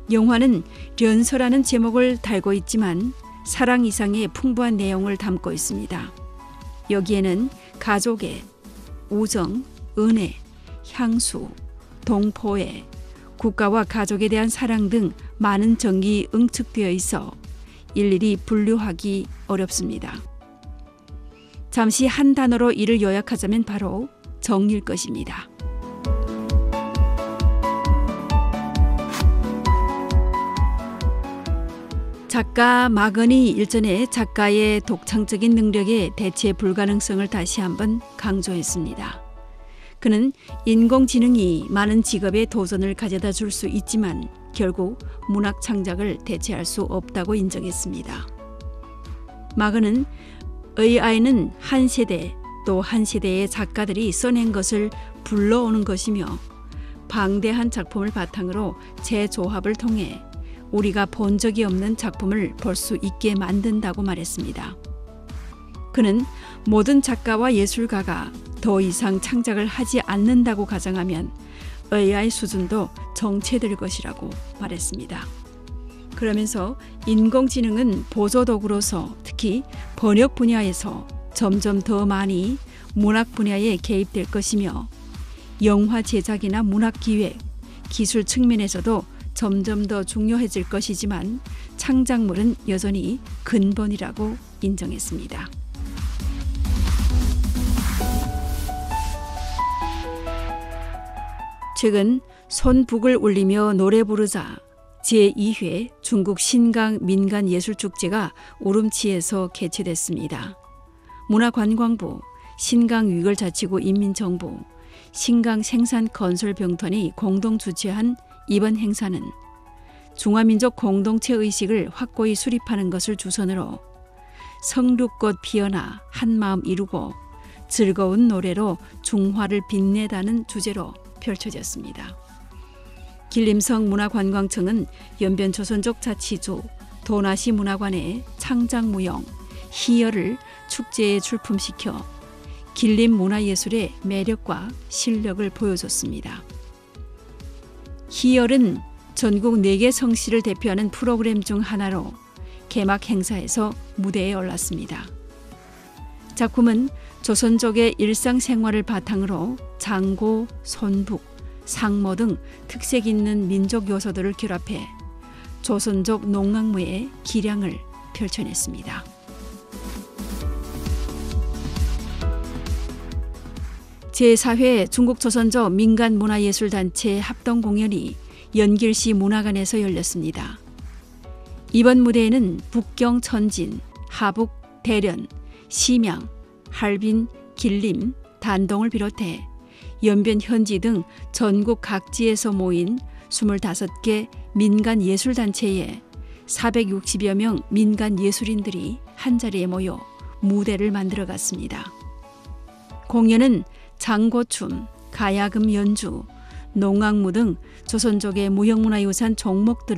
영화는 련서라는 제목을 달고 있지만 사랑 이상의 풍부한 내용을 담고 있습니다. 여기에는 가족애, 우정, 은혜, 향수, 동포애, 국가와 가족에 대한 사랑 등 많은 정이 응축되어 있어 일일이 분류하기 어렵습니다. 잠시 한 단어로 이를 요약하자면 바로 정일 것입니다. 작가 마건이 일전에 작가의 독창적인 능력의 대체 불가능성을 다시 한번 강조했습니다. 그는 인공지능이 많은 직업에 도전을 가져다 줄 수 있지만 결국 문학 창작을 대체할 수 없다고 인정했습니다. 마건은 AI는 한 세대 또 한 세대의 작가들이 써낸 것을 불러오는 것이며 방대한 작품을 바탕으로 재조합을 통해 우리가 본 적이 없는 작품을 볼 수 있게 만든다고 말했습니다. 그는 모든 작가와 예술가가 더 이상 창작을 하지 않는다고 가정하면 AI 수준도 정체될 것이라고 말했습니다. 그러면서 인공지능은 보조도구로서 특히 번역 분야에서 점점 더 많이 문학 분야에 개입될 것이며 영화 제작이나 문학 기획, 기술 측면에서도 점점 더 중요해질 것이지만 창작물은 여전히 근본이라고 인정했습니다. 최근 손북을 울리며 노래 부르자 제2회 중국 신강 민간예술축제가 우름치에서 개최됐습니다. 문화관광부, 신강위걸자치구 인민정부, 신강생산건설병턴이 공동 주최한 이번 행사는 중화민족 공동체 의식을 확고히 수립하는 것을 주선으로 성륙꽃 피어나 한마음 이루고 즐거운 노래로 중화를 빛내다는 주제로 펼쳐졌습니다. 길림성 문화관광청은 연변조선족 자치주 도나시 문화관의 창작무용 희열을 축제에 출품시켜 길림 문화예술의 매력과 실력을 보여줬습니다. 희열은 전국 4개 성씨를 대표하는 프로그램 중 하나로 개막 행사에서 무대에 올랐습니다. 작품은 조선족의 일상생활을 바탕으로 장고, 손북, 상모 등 특색 있는 민족 요소들을 결합해 조선족 농악무의 기량을 펼쳐냈습니다. 제4회 중국조선족 민간문화예술단체 합동공연이 연길시 문화관에서 열렸습니다. 이번 무대에는 북경 천진, 하북, 대련, 심양, 할빈, 길림, 단동을 비롯해 연변 현지 등 전국 각지에서 모인 25개 민간예술단체에 460여 명 민간예술인들이 한자리에 모여 무대를 만들어갔습니다. 공연은 장고춤, 가야금 연주, 농악무 등 조선족의 무형문화유산 종목들을